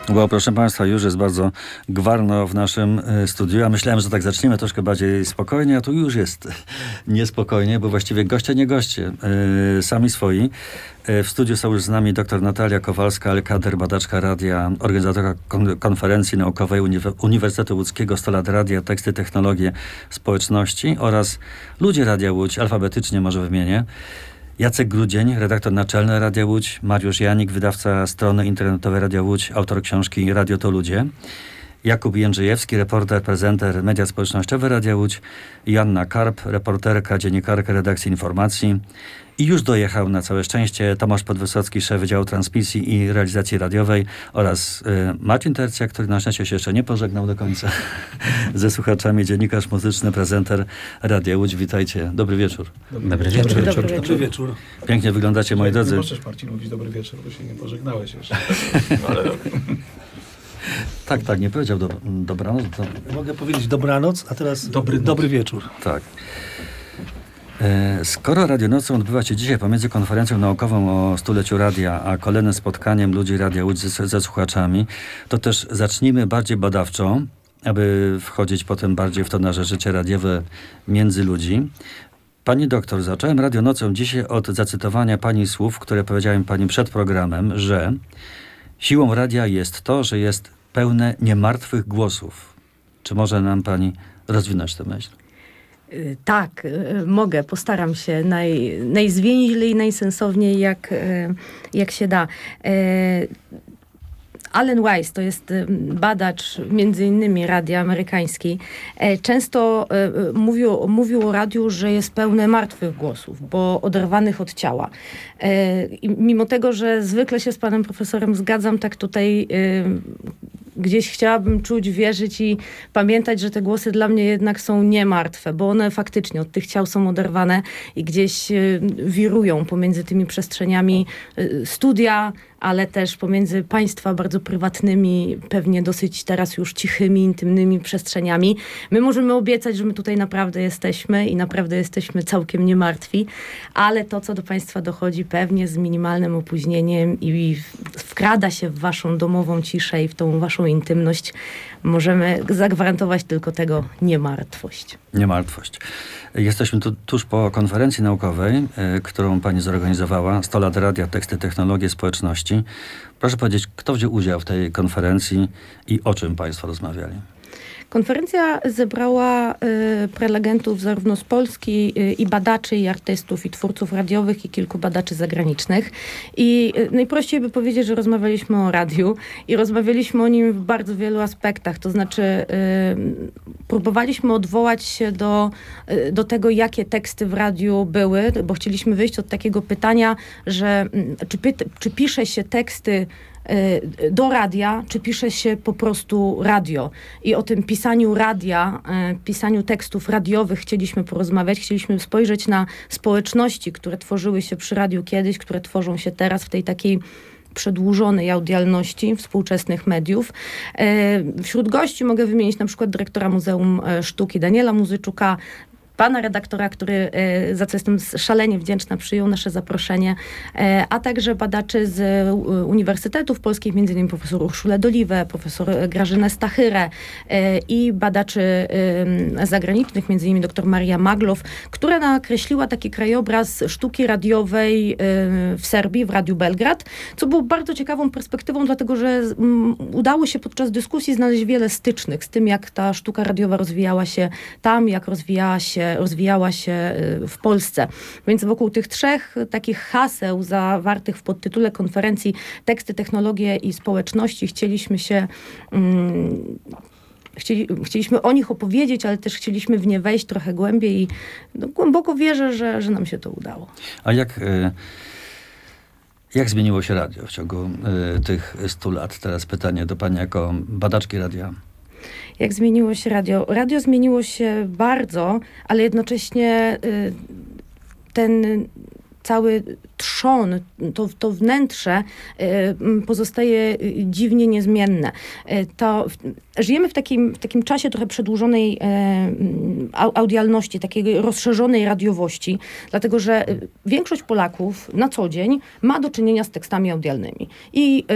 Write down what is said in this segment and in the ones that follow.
Bo proszę Państwa, już jest bardzo gwarno w naszym studiu. Ja myślałem, że tak zaczniemy troszkę bardziej spokojnie, a tu już jest niespokojnie, bo właściwie goście nie goście, sami swoi. W studiu są już z nami dr Natalia Kowalska-Alkader, badaczka radia, organizatorka konferencji naukowej Uniwersytetu Łódzkiego 100 lat radia, teksty, technologie, społeczności oraz ludzie Radia Łódź, alfabetycznie może wymienię. Jacek Grudzień, redaktor naczelny Radia Łódź, Mariusz Janik, wydawca strony internetowej Radia Łódź, autor książki Radio to ludzie, Jakub Jędrzejewski, reporter, prezenter, media społecznościowe Radia Łódź, Joanna Karp, reporterka, dziennikarka redakcji informacji i już dojechał na całe szczęście Tomasz Podwysocki, szef Wydziału Transmisji i Realizacji Radiowej oraz Marcin Tercja, który na szczęście się jeszcze nie pożegnał do końca ze słuchaczami, dziennikarz muzyczny, prezenter Radia Łódź. Witajcie. Dobry wieczór. Dobry wieczór. Dobry wieczór. Pięknie wyglądacie, moi drodzy. Nie możesz, Marcin, mówić dobry wieczór, bo się nie pożegnałeś jeszcze. Ale... Tak, nie powiedział dobranoc. Mogę powiedzieć dobranoc, a teraz dobry wieczór. Tak. Skoro Radionocą odbywa się dzisiaj pomiędzy konferencją naukową o stuleciu radia, a kolejnym spotkaniem ludzi Radia Łódź ze słuchaczami, to też zacznijmy bardziej badawczo, aby wchodzić potem bardziej w to nasze życie radiowe między ludzi. Pani doktor, zacząłem Radionocą dzisiaj od zacytowania pani słów, które powiedziałem pani przed programem, że siłą radia jest to, że jest pełne niemartwych głosów. Czy może nam pani rozwinąć tę myśl? Tak, mogę, postaram się najzwięźlej, najsensowniej jak się da. Alan Weiss, to jest badacz między innymi radia amerykański, często mówił o radiu, że jest pełne martwych głosów, bo oderwanych od ciała. I mimo tego, że zwykle się z panem profesorem zgadzam, tak tutaj gdzieś chciałabym czuć, wierzyć i pamiętać, że te głosy dla mnie jednak są niemartwe, bo one faktycznie od tych ciał są oderwane i gdzieś wirują pomiędzy tymi przestrzeniami studia, ale też pomiędzy państwa bardzo prywatnymi, pewnie dosyć teraz już cichymi, intymnymi przestrzeniami. My możemy obiecać, że my tutaj naprawdę jesteśmy i naprawdę jesteśmy całkiem niemartwi, ale to, co do państwa dochodzi, pewnie z minimalnym opóźnieniem i wkrada się w waszą domową ciszę i w tą waszą intymność, możemy zagwarantować tylko tego niemartwość. Niemartwość. Jesteśmy tu tuż po konferencji naukowej, którą pani zorganizowała, 100 lat radia, teksty, technologie, społeczności. Proszę powiedzieć, kto wziął udział w tej konferencji i o czym państwo rozmawiali? Konferencja zebrała prelegentów zarówno z Polski i badaczy, i artystów, i twórców radiowych, i kilku badaczy zagranicznych. I najprościej by powiedzieć, że rozmawialiśmy o radiu i rozmawialiśmy o nim w bardzo wielu aspektach. To znaczy próbowaliśmy odwołać się do tego, jakie teksty w radiu były, bo chcieliśmy wyjść od takiego pytania, że czy pisze się teksty do radia, czy pisze się po prostu radio. I o tym pisaniu radia, pisaniu tekstów radiowych chcieliśmy porozmawiać. Chcieliśmy spojrzeć na społeczności, które tworzyły się przy radiu kiedyś, które tworzą się teraz w tej takiej przedłużonej audialności współczesnych mediów. Wśród gości mogę wymienić na przykład dyrektora Muzeum Sztuki Daniela Muzyczuka, pana redaktora, który, za co jestem szalenie wdzięczna, przyjął nasze zaproszenie, a także badaczy z uniwersytetów polskich, m.in. profesor Urszulę Doliwę, profesor Grażynę Stachyrę i badaczy zagranicznych, m.in. dr Maria Maglow, która nakreśliła taki krajobraz sztuki radiowej w Serbii, w Radiu Belgrad, co było bardzo ciekawą perspektywą, dlatego że udało się podczas dyskusji znaleźć wiele stycznych z tym, jak ta sztuka radiowa rozwijała się tam, jak rozwijała się w Polsce. Więc wokół tych trzech takich haseł zawartych w podtytule konferencji Teksty, technologie i społeczności chcieliśmy o nich opowiedzieć, ale też chcieliśmy w nie wejść trochę głębiej i głęboko wierzę, że nam się to udało. A jak zmieniło się radio w ciągu tych 100 lat? Teraz pytanie do pani jako badaczki radia. Jak zmieniło się radio? Radio zmieniło się bardzo, ale jednocześnie ten cały trzon, to wnętrze pozostaje dziwnie niezmienne. Żyjemy w takim czasie trochę przedłużonej audialności, takiej rozszerzonej radiowości, dlatego że większość Polaków na co dzień ma do czynienia z tekstami audialnymi. I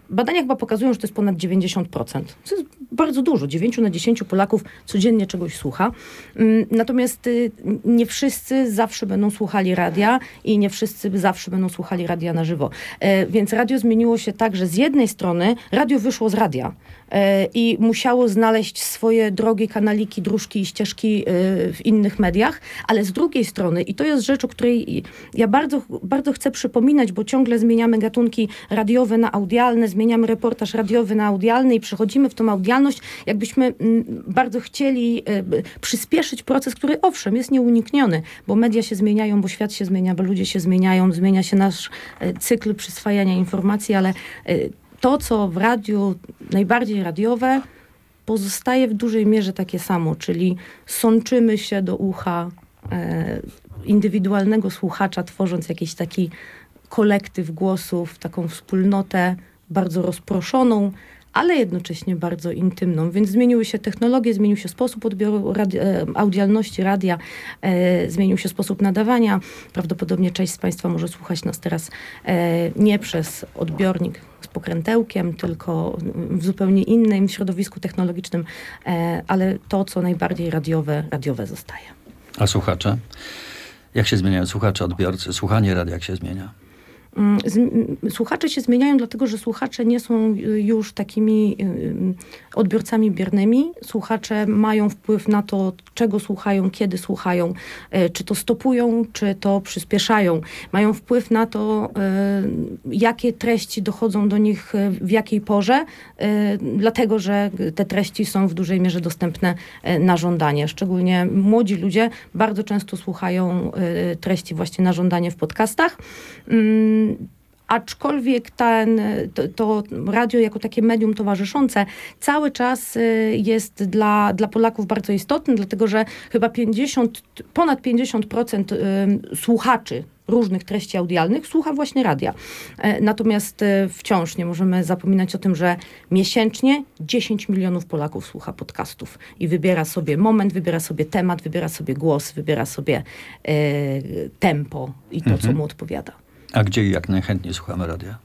Badania chyba pokazują, że to jest ponad 90%. To jest bardzo dużo. 9 na 10 Polaków codziennie czegoś słucha. Natomiast nie wszyscy zawsze będą słuchali radia i nie wszyscy zawsze będą słuchali radia na żywo. Więc radio zmieniło się tak, że z jednej strony radio wyszło z radia i musiało znaleźć swoje drogi, kanaliki, dróżki i ścieżki w innych mediach, ale z drugiej strony, i to jest rzecz, o której ja bardzo, bardzo chcę przypominać, bo ciągle zmieniamy gatunki radiowe na audialne, zmieniamy reportaż radiowy na audialny i przechodzimy w tą audialność, jakbyśmy bardzo chcieli przyspieszyć proces, który owszem jest nieunikniony, bo media się zmieniają, bo świat się zmienia, bo ludzie się zmieniają, zmienia się nasz cykl przyswajania informacji, ale to, co w radiu najbardziej radiowe, pozostaje w dużej mierze takie samo, czyli sączymy się do ucha indywidualnego słuchacza, tworząc jakiś taki kolektyw głosów, taką wspólnotę bardzo rozproszoną, ale jednocześnie bardzo intymną. Więc zmieniły się technologie, zmienił się sposób odbioru audialności radia, zmienił się sposób nadawania. Prawdopodobnie część z Państwa może słuchać nas teraz nie przez odbiornik z pokrętełkiem, tylko w zupełnie innym środowisku technologicznym, ale to, co najbardziej radiowe zostaje. A słuchacze? Jak się zmieniają słuchacze, odbiorcy? Słuchanie radia jak się zmienia? Słuchacze się zmieniają, dlatego że słuchacze nie są już takimi odbiorcami biernymi. Słuchacze mają wpływ na to, czego słuchają, kiedy słuchają, czy to stopują, czy to przyspieszają. Mają wpływ na to, jakie treści dochodzą do nich w jakiej porze, dlatego że te treści są w dużej mierze dostępne na żądanie. Szczególnie młodzi ludzie bardzo często słuchają treści właśnie na żądanie w podcastach. Aczkolwiek to radio jako takie medium towarzyszące cały czas jest dla Polaków bardzo istotne, dlatego że chyba ponad 50% słuchaczy różnych treści audialnych słucha właśnie radia. Natomiast wciąż nie możemy zapominać o tym, że miesięcznie 10 milionów Polaków słucha podcastów i wybiera sobie moment, wybiera sobie temat, wybiera sobie głos, wybiera sobie tempo i to, co mu odpowiada. A gdzie i jak najchętniej słuchamy radia?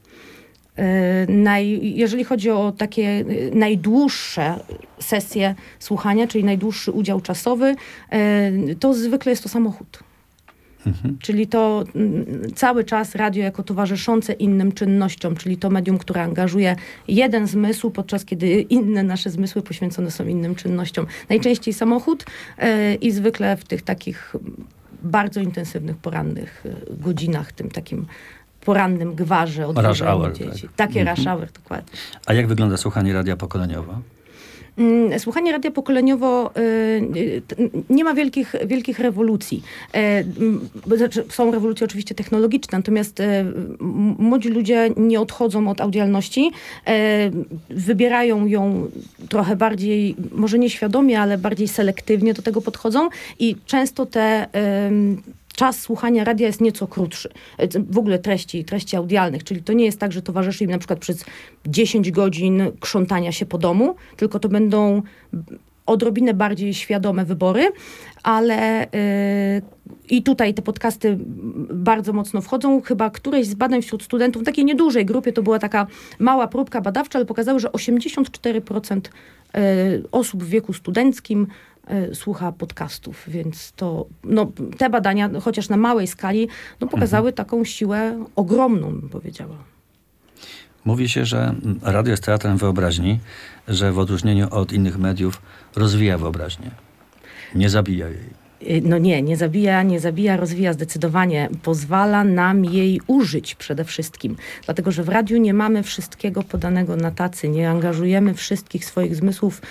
Jeżeli chodzi o takie najdłuższe sesje słuchania, czyli najdłuższy udział czasowy, to zwykle jest to samochód. Czyli to cały czas radio jako towarzyszące innym czynnościom, czyli to medium, które angażuje jeden zmysł, podczas kiedy inne nasze zmysły poświęcone są innym czynnościom. Najczęściej samochód i zwykle w tych takich bardzo intensywnych, porannych godzinach, tym takim porannym gwarze od rush hour, dzieci. tak. Takie rush hour, dokładnie. A jak wygląda słuchanie radia pokoleniowo? Słuchanie radia pokoleniowo nie ma wielkich rewolucji. Znaczy, są rewolucje oczywiście technologiczne, natomiast młodzi ludzie nie odchodzą od audialności, wybierają ją trochę bardziej, może nieświadomie, ale bardziej selektywnie do tego podchodzą i często czas słuchania radia jest nieco krótszy. W ogóle treści audialnych, czyli to nie jest tak, że towarzyszy im na przykład przez 10 godzin krzątania się po domu, tylko to będą odrobinę bardziej świadome wybory, ale i tutaj te podcasty bardzo mocno wchodzą. Chyba któreś z badań wśród studentów, w takiej niedużej grupie, to była taka mała próbka badawcza, ale pokazały, że 84% osób w wieku studenckim słucha podcastów, więc to, te badania, chociaż na małej skali, pokazały taką siłę ogromną, bym powiedziała. Mówi się, że radio jest teatrem wyobraźni, że w odróżnieniu od innych mediów rozwija wyobraźnię. Nie zabija jej. No nie zabija, rozwija zdecydowanie. Pozwala nam jej użyć przede wszystkim. Dlatego, że w radiu nie mamy wszystkiego podanego na tacy. Nie angażujemy wszystkich swoich zmysłów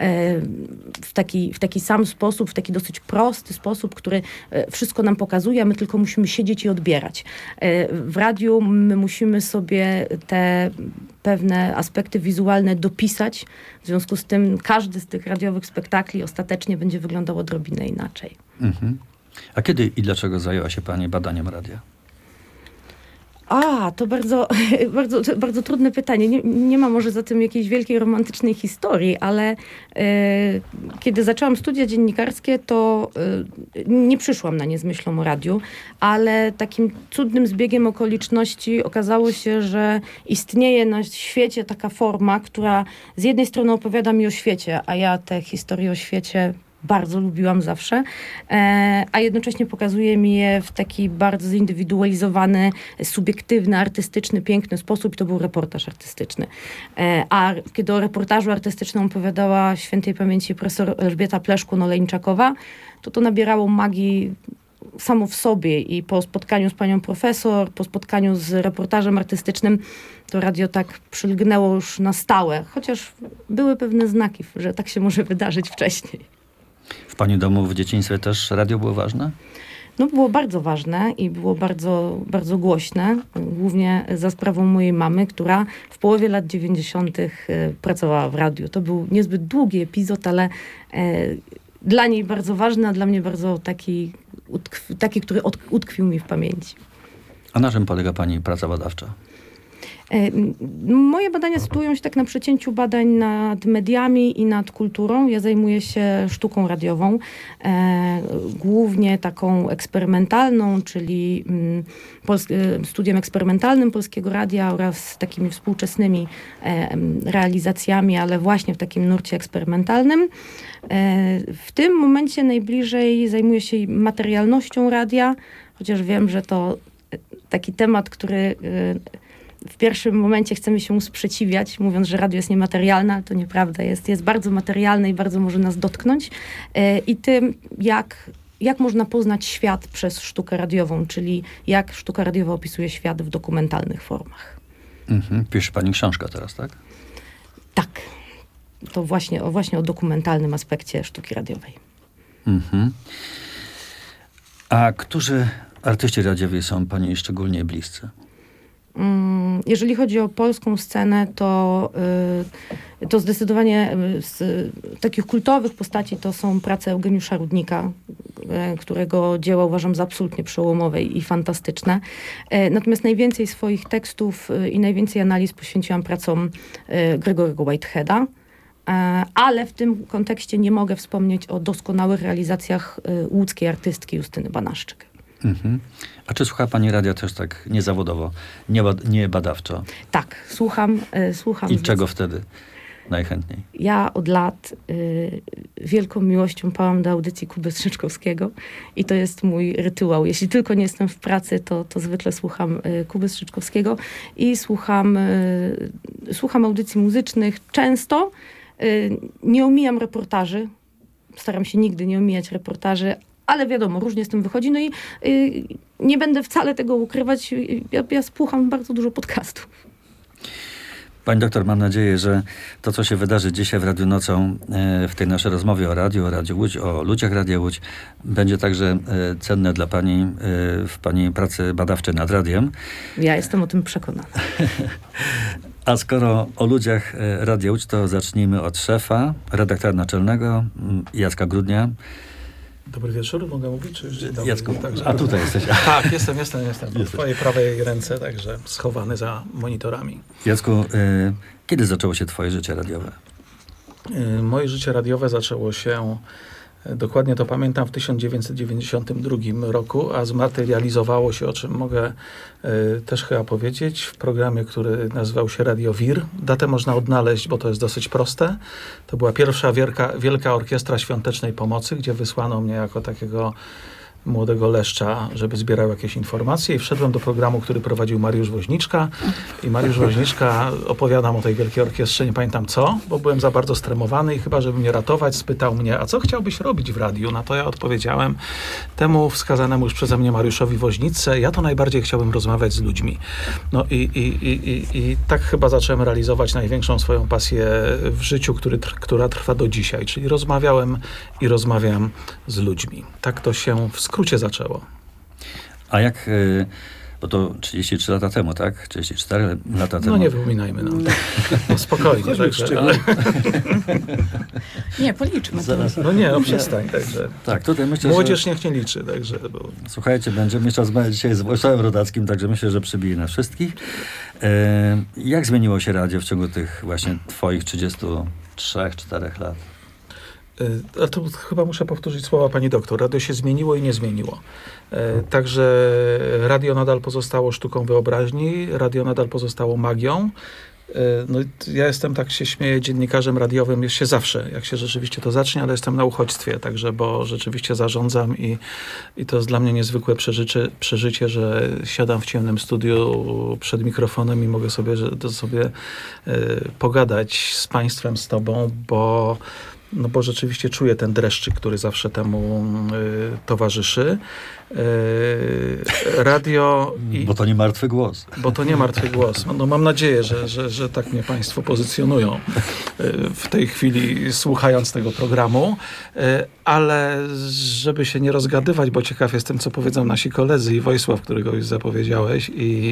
w taki sam sposób, w taki dosyć prosty sposób, który wszystko nam pokazuje, a my tylko musimy siedzieć i odbierać. W radiu my musimy sobie te pewne aspekty wizualne dopisać. W związku z tym każdy z tych radiowych spektakli ostatecznie będzie wyglądał odrobinę inaczej. A kiedy i dlaczego zajęła się Pani badaniem radia? To bardzo trudne pytanie. Nie ma może za tym jakiejś wielkiej romantycznej historii, ale kiedy zaczęłam studia dziennikarskie, to nie przyszłam na nie z myślą o radiu, ale takim cudnym zbiegiem okoliczności okazało się, że istnieje na świecie taka forma, która z jednej strony opowiada mi o świecie, a ja te historie o świecie bardzo lubiłam zawsze, a jednocześnie pokazuje mi je w taki bardzo zindywidualizowany, subiektywny, artystyczny, piękny sposób. To był reportaż artystyczny. A kiedy o reportażu artystycznym opowiadała świętej pamięci profesor Elżbieta Pleszkun-Oleńczakowa, to nabierało magii samo w sobie i po spotkaniu z panią profesor, po spotkaniu z reportażem artystycznym, to radio tak przylgnęło już na stałe, chociaż były pewne znaki, że tak się może wydarzyć wcześniej. W pani domu w dzieciństwie też radio było ważne? Było bardzo ważne i było bardzo, bardzo głośne, głównie za sprawą mojej mamy, która w połowie lat 90. pracowała w radiu. To był niezbyt długi epizod, ale dla niej bardzo ważny, a dla mnie bardzo taki, który utkwił mi w pamięci. A na czym polega pani praca badawcza? Moje badania sytuują się tak na przecięciu badań nad mediami i nad kulturą. Ja zajmuję się sztuką radiową, głównie taką eksperymentalną, czyli studiem eksperymentalnym Polskiego Radia oraz takimi współczesnymi realizacjami, ale właśnie w takim nurcie eksperymentalnym. W tym momencie najbliżej zajmuję się materialnością radia, chociaż wiem, że to taki temat, który w pierwszym momencie chcemy się sprzeciwiać, mówiąc, że radio jest niematerialne, ale to nieprawda. Jest bardzo materialne i bardzo może nas dotknąć. I tym, jak można poznać świat przez sztukę radiową, czyli jak sztuka radiowa opisuje świat w dokumentalnych formach. Pisze pani książkę teraz, tak? Tak. To właśnie o dokumentalnym aspekcie sztuki radiowej. A którzy artyści radiowi są pani szczególnie bliscy? Jeżeli chodzi o polską scenę, to zdecydowanie z takich kultowych postaci to są prace Eugeniusza Rudnika, którego dzieła uważam za absolutnie przełomowe i fantastyczne. Natomiast najwięcej swoich tekstów i najwięcej analiz poświęciłam pracom Gregorego Whiteheada. Ale w tym kontekście nie mogę wspomnieć o doskonałych realizacjach łódzkiej artystki Justyny Banaszczyk. A czy słucha pani radia też tak niezawodowo, nie badawczo? Tak, słucham. I czego wtedy najchętniej? Ja od lat wielką miłością pałam do audycji Kuby Strzyczkowskiego i to jest mój rytuał. Jeśli tylko nie jestem w pracy, to zwykle słucham Kuby Strzyczkowskiego i słucham audycji muzycznych często. Nie omijam reportaży. Staram się nigdy nie omijać reportaży, ale wiadomo, różnie z tym wychodzi. No i nie będę wcale tego ukrywać. Ja słucham bardzo dużo podcastów. Pani doktor, mam nadzieję, że to, co się wydarzy dzisiaj w Radiu Nocą, w tej naszej rozmowie o Radiu Łódź, o ludziach Radia Łódź, będzie także cenne dla pani w pani pracy badawczej nad radiem. Ja jestem o tym przekonana. A skoro o ludziach Radia Łódź, to zacznijmy od szefa, redaktora naczelnego Jacka Grudnia. Dobry wieczór, mogę mówić? Czy już dzień dobry? Jacku, Także, a tutaj jesteś. Tak, jestem. Po twojej prawej ręce, także schowany za monitorami. Jacku, kiedy zaczęło się twoje życie radiowe? Moje życie radiowe zaczęło się, dokładnie to pamiętam, w 1992 roku, a zmaterializowało się, o czym mogę też chyba powiedzieć, w programie, który nazywał się Radio Wir. Datę można odnaleźć, bo to jest dosyć proste. To była pierwsza wielka orkiestra świątecznej pomocy, gdzie wysłano mnie jako takiego młodego leszcza, żeby zbierał jakieś informacje i wszedłem do programu, który prowadził Mariusz Woźniczka i Mariusz Woźniczka, opowiadam o tej wielkiej orkiestrze, nie pamiętam co, bo byłem za bardzo stremowany i chyba, żeby mnie ratować, spytał mnie, a co chciałbyś robić w radiu? Na to ja odpowiedziałem temu wskazanemu już przeze mnie Mariuszowi Woźniczce, ja to najbardziej chciałbym rozmawiać z ludźmi. No i tak chyba zacząłem realizować największą swoją pasję w życiu, która trwa do dzisiaj, czyli rozmawiałem i rozmawiam z ludźmi. Tak to się w skrócie zaczęło. A jak Bo to 33 lata temu, tak? 34 lata temu. No nie wypominajmy nam. No, spokojnie. Także, Nie, policzmy to. Zaraz. no nie, no przestań. Także. Tak, tutaj myślę, Młodzież że... niech nie liczy. Także, bo... Słuchajcie, będziemy jeszcze rozmawiać dzisiaj z Władysławem Rodackim, także myślę, że przybije nas wszystkich. Jak zmieniło się radio w ciągu tych właśnie twoich 33-4 lat? A to chyba muszę powtórzyć słowa pani doktor. Radio się zmieniło i nie zmieniło. Także radio nadal pozostało sztuką wyobraźni, radio nadal pozostało magią. No, ja jestem, tak się śmieję, dziennikarzem radiowym, jest się zawsze, jak się rzeczywiście to zacznie, ale jestem na uchodźstwie, także, bo rzeczywiście zarządzam i to jest dla mnie niezwykłe przeżycie, że siadam w ciemnym studiu przed mikrofonem i mogę sobie pogadać z państwem, z tobą, bo rzeczywiście czuję ten dreszczyk, który zawsze temu towarzyszy. Radio... Bo to nie martwy głos. Bo to nie martwy głos. No, mam nadzieję, że tak mnie państwo pozycjonują w tej chwili, słuchając tego programu. Ale żeby się nie rozgadywać, bo ciekaw jestem, co powiedzą nasi koledzy i Wojsław, którego już zapowiedziałeś.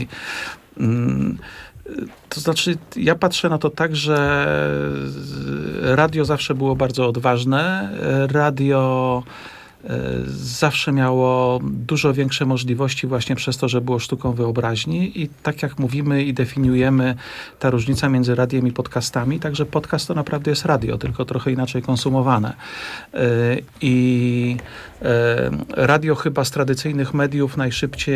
To znaczy, ja patrzę na to tak, że radio zawsze było bardzo odważne. Radio zawsze miało dużo większe możliwości właśnie przez to, że było sztuką wyobraźni i tak jak mówimy i definiujemy ta różnica między radiem i podcastami, także podcast to naprawdę jest radio, tylko trochę inaczej konsumowane. I radio chyba z tradycyjnych mediów najszybciej